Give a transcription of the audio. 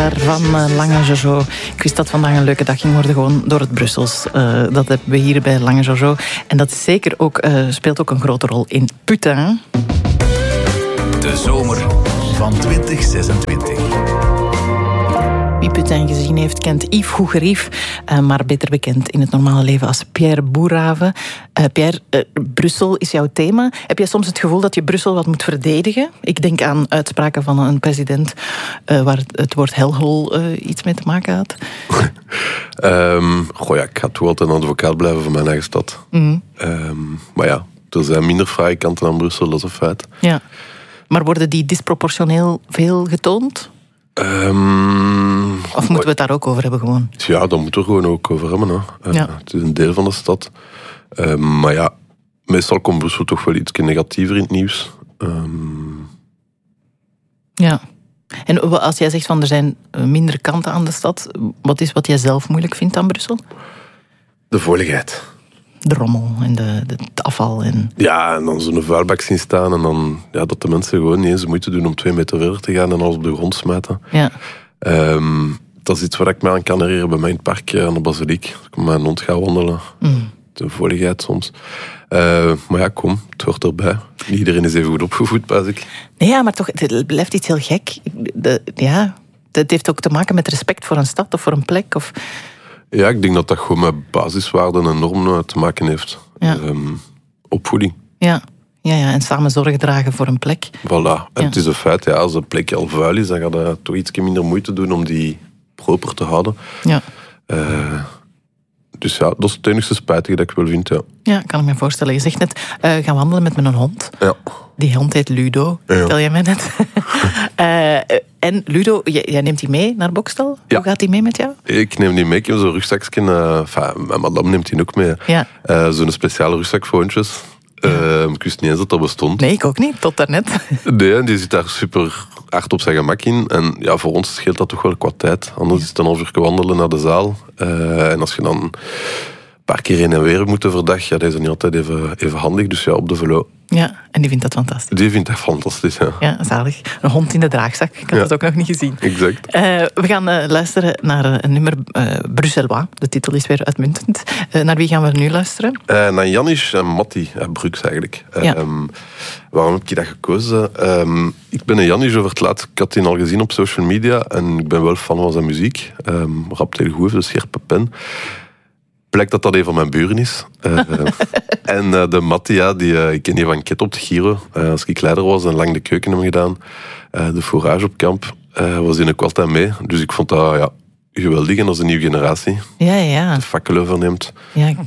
van Lange Jojo. Ik wist dat vandaag een leuke dag ging worden, gewoon door het Brussels. Dat hebben we hier bij Lange Jojo. En dat is zeker ook, speelt ook een grote rol in Putain. De zomer van 2026. Wie Putain gezien heeft, kent Yves Hoegerief, maar beter bekend in het normale leven als Pierre Boerhaave. Pierre, Brussel is jouw thema. Heb jij soms het gevoel dat je Brussel wat moet verdedigen? Ik denk aan uitspraken van een president waar het woord hellhole iets mee te maken had. Ik ga toch altijd een advocaat blijven van mijn eigen stad. Mm. Maar ja, er zijn minder fraaie kanten aan Brussel, dat is een feit. Ja. Maar worden die disproportioneel veel getoond? Of moeten we het daar ook over hebben gewoon? Ja, daar moeten we gewoon ook over hebben. Ja. Het is een deel van de stad. Maar ja, meestal komt Brussel toch wel iets negatiever in het nieuws. Ja. En als jij zegt van er zijn minder kanten aan de stad, wat is wat jij zelf moeilijk vindt aan Brussel? De voiligheid. De rommel en het afval. Ja, en dan zo'n vuilbak zien staan en dan dat de mensen gewoon niet eens moeite doen om 2 meter verder te gaan en alles op de grond smijten. Ja. Dat is iets waar ik me aan kan herinneren bij mij in het park aan de Basiliek. Als ik met mijn hond ga wandelen. De voiligheid soms. Maar ja, kom, het hoort erbij. Niet iedereen is even goed opgevoed, pas ik. Nee, ja, maar toch, het blijft iets heel gek. Het heeft ook te maken met respect voor een stad of voor een plek. Of... Ja, ik denk dat dat gewoon met basiswaarden en normen te maken heeft. Ja. Opvoeding. Ja, en samen zorg dragen voor een plek. Voilà. En het is een feit, als een plek al vuil is, dan gaat je toch iets minder moeite doen om die proper te houden. Ja. Dus ja, dat is het enigste spijtige dat ik wel vind, ja. Ja, kan ik me voorstellen. Je zegt net, gaan wandelen met mijn hond. Ja. Die hond heet Ludo, vertel jij mij net. En Ludo, jij neemt die mee naar Bokstel? Ja. Hoe gaat die mee met jou? Ik neem die mee, ik heb zo'n rugzakje. Mijn madame neemt die ook mee. Ja. Zo'n speciale rugzak voor hondjes. Ik wist niet eens dat dat bestond. Nee, ik ook niet, tot daarnet. Nee, die zit daar super hard op zijn gemak in. En ja, voor ons scheelt dat toch wel qua tijd. Anders is het een half uur wandelen naar de zaal. En als je dan een paar keer heen en weer moet overdag, dat is niet altijd even handig. Dus ja, op de velo. Ja, en die vindt dat fantastisch. Die vindt dat fantastisch, ja. Ja, zalig. Een hond in de draagzak. Ik had het ook nog niet gezien. Exact. We gaan luisteren naar een nummer Bruxellois. De titel is weer uitmuntend. Naar wie gaan we nu luisteren? Naar Janis en Matti uit Brux eigenlijk. Ja. Waarom heb ik dat gekozen? Ik ben een Janis over het laatst. Ik had die al gezien op social media en ik ben wel fan van zijn muziek. Rapt heel goed, de scherpe pen. Blijkt dat dat een van mijn buren is. En de Matti, ik ken die van Ket op de Giro. Als ik leider was en lang de keuken heb gedaan. De fourage op kamp was die ook altijd mee. Dus ik vond dat geweldig en als een nieuwe generatie. Ja. De fakkel overneemt. Ja,